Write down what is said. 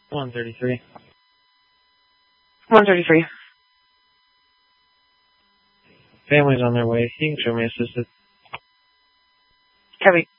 133. 133. Family's on their way. You can show me assisted. Copy.